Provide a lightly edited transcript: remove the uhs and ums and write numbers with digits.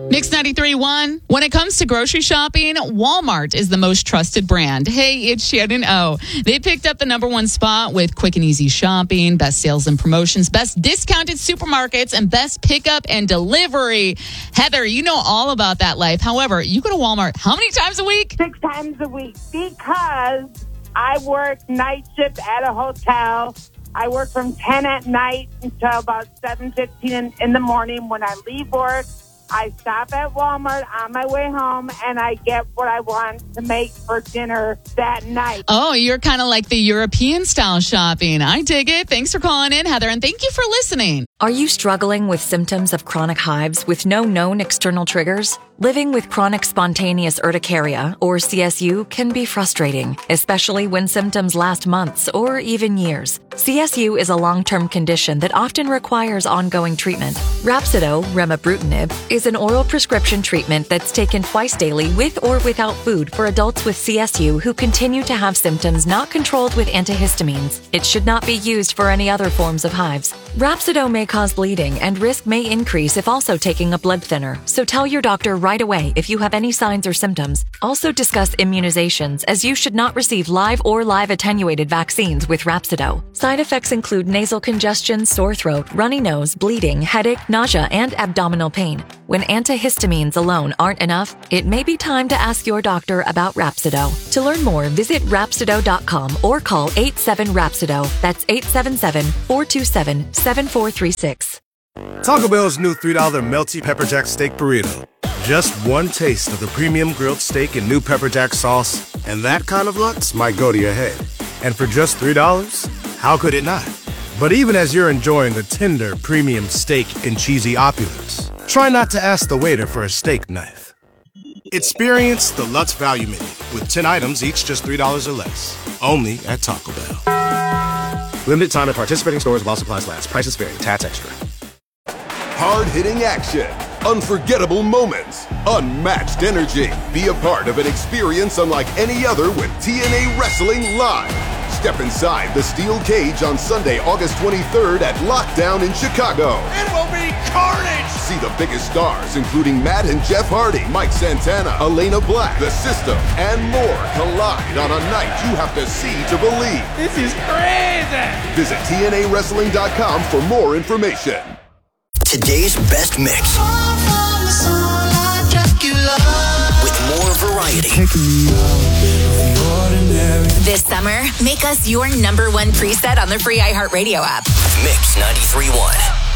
Mix 93.1. When it comes to grocery shopping, Walmart is the most trusted brand. Hey, it's Shannon O. They picked up the #1 spot with quick and easy shopping, best sales and promotions, best discounted supermarkets, and best pickup and delivery. Heather, you know all about that life. However, you go to Walmart how many times a week? 6 times a week because I work night shift at a hotel. I work from 10 at night until about 7:15 in the morning. When I leave work, I stop at Walmart on my way home, and I get what I want to make for dinner that night. Oh, you're kind of like the European style shopping. I dig it. Thanks for calling in, Heather, and thank you for listening. Are you struggling with symptoms of chronic hives with no known external triggers? Living with chronic spontaneous urticaria, or CSU, can be frustrating, especially when symptoms last months or even years. CSU is a long-term condition that often requires ongoing treatment. Rhapsido, remibrutinib, is an oral prescription treatment that's taken twice daily with or without food for adults with CSU who continue to have symptoms not controlled with antihistamines. It should not be used for any other forms of hives. Rhapsido may cause bleeding, and risk may increase if also taking a blood thinner, so tell your doctor right away if you have any signs or symptoms. Also discuss immunizations, as you should not receive live or live attenuated vaccines with Rhapsido. Side effects include nasal congestion, sore throat, runny nose, bleeding, headache, nausea, and abdominal pain. When antihistamines alone aren't enough, it may be time to ask your doctor about Rhapsido. To learn more, visit Rhapsido.com or call 87-RHAPSIDO. That's 877-427-7436. Taco Bell's new $3 melty pepper jack steak burrito. Just one taste of the premium grilled steak and new pepper jack sauce, and that kind of lux might go to your head. And for just $3, how could it not? But even as you're enjoying the tender premium steak and cheesy opulence, try not to ask the waiter for a steak knife. Experience the Lutz Value Menu with 10 items, each just $3 or less. Only at Taco Bell. Limited time at participating stores while supplies last. Prices vary. Tax extra. Hard-hitting action, unforgettable moments, unmatched energy. Be a part of an experience unlike any other with TNA Wrestling Live. Step inside the steel cage on Sunday, August 23rd at Lockdown in Chicago. It will be carnage! See the biggest stars, including Matt and Jeff Hardy, Mike Santana, Elena Black, The System, and more collide on a night you have to see to believe. This is crazy! Visit TNAWrestling.com for more information. Today's best mix. With more variety. This summer, make us your #1 preset on the free iHeartRadio app. Mix 93.1.